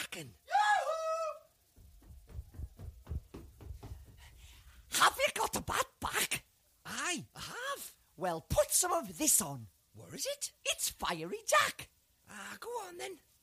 barking. Have you got a bat back? Aye, I have. Well, put some of this on. Where is it? It's Fiery Jack. Go on then.